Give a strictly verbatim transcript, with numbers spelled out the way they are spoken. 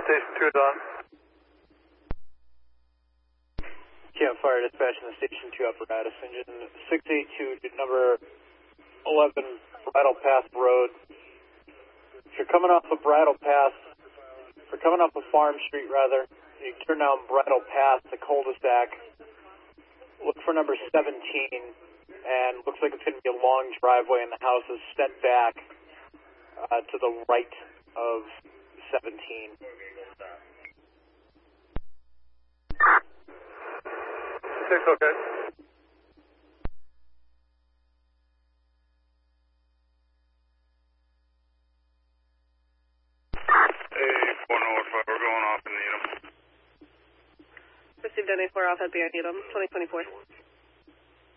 Station two is on. Camp Fire dispatch in the Station two apparatus. Engine six eight two, number eleven, Bridle Path Road. If you're coming off of Bridle Path, if you're coming off of Farm Street, rather, you turn down Bridle Path, the cul-de-sac. Look for number seventeen, and looks like it's going to be a long driveway, and the house is set back uh, to the right of seventeen. Six, okay. Hey, four North, we're going off in Needham. Received N A four off at B I Needham, twenty twenty-four.